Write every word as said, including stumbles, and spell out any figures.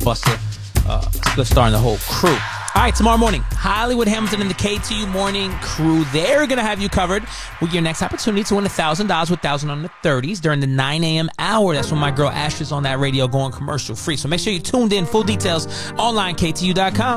Buster, uh, good star in the whole crew. All right, tomorrow morning, Hollywood Hamilton and the K T U Morning Crew. They're going to have you covered with your next opportunity to win one thousand dollars with one thousand on the thirties during the nine a.m. hour. That's when my girl Ash is on that radio going commercial free. So make sure you're tuned in. Full details online, K T U dot com.